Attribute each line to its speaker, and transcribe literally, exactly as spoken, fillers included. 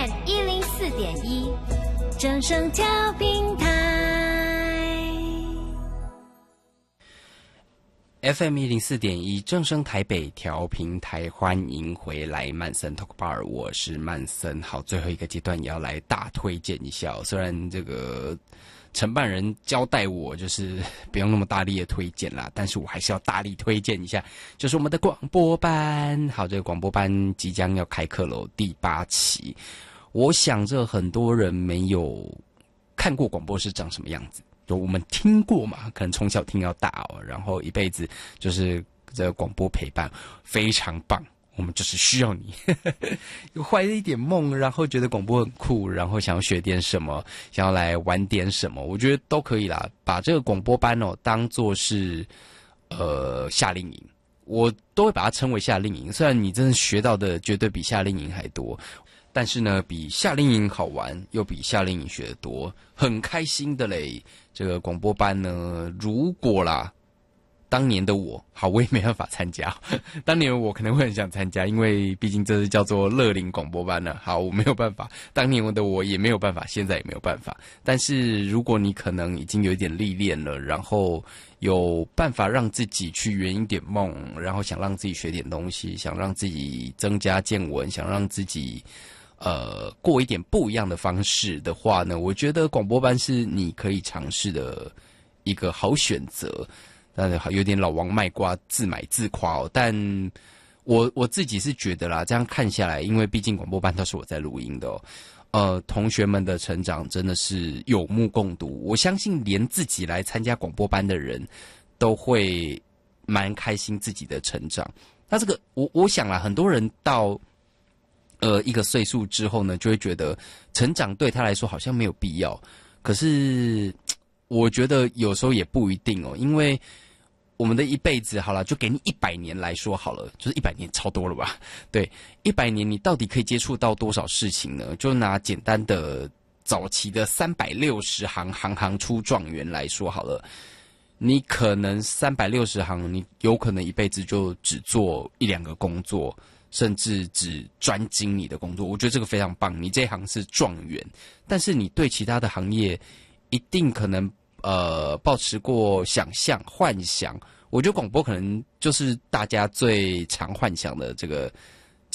Speaker 1: M 一零四点一，正声调频台。
Speaker 2: F M 一零四点一，正声台北调频台，欢迎回来曼森 Talk Bar， 我是曼森。好，最后一个阶段也要来大推荐一下、哦，虽然这个承办人交代我就是不用那么大力的推荐啦，但是我还是要大力推荐一下，就是我们的广播班。好，这个广播班即将要开课喽，第八期。我想这很多人没有看过广播是长什么样子。就我们听过嘛，可能从小听到大哦，然后一辈子就是这个广播陪伴，非常棒。我们就是需要你，有怀了一点梦，然后觉得广播很酷，然后想要学点什么，想要来玩点什么，我觉得都可以啦。把这个广播班哦当作是呃夏令营，我都会把它称为夏令营。虽然你真的学到的绝对比夏令营还多。但是呢，比夏令营好玩，又比夏令营学得多，很开心的嘞。这个广播班呢，如果啦，当年的我，好，我也没办法参加。当年我可能会很想参加，因为毕竟这是叫做乐龄广播班了。好，我没有办法，当年的我也没有办法，现在也没有办法。但是如果你可能已经有一点历练了，然后有办法让自己去圆一点梦，然后想让自己学点东西，想让自己增加见闻，想让自己呃，过一点不一样的方式的话呢，我觉得广播班是你可以尝试的一个好选择。但是有点老王卖瓜，自买自夸哦。但我我自己是觉得啦，这样看下来，因为毕竟广播班都是我在录音的哦，呃，同学们的成长真的是有目共睹。我相信连自己来参加广播班的人都会蛮开心自己的成长。那这个我我想啦，很多人到呃，一个岁数之后呢，就会觉得成长对他来说好像没有必要。可是，我觉得有时候也不一定哦，因为我们的一辈子好了，就给你一百年来说好了，就是一百年超多了吧？对，一百年你到底可以接触到多少事情呢？就拿简单的早期的三百六十行，行行出状元来说好了。你可能三百六十行，你有可能一辈子就只做一两个工作。甚至只专精你的工作，我觉得这个非常棒。你这一行是状元，但是你对其他的行业一定可能呃抱持过想象、幻想。我觉得广播可能就是大家最常幻想的这个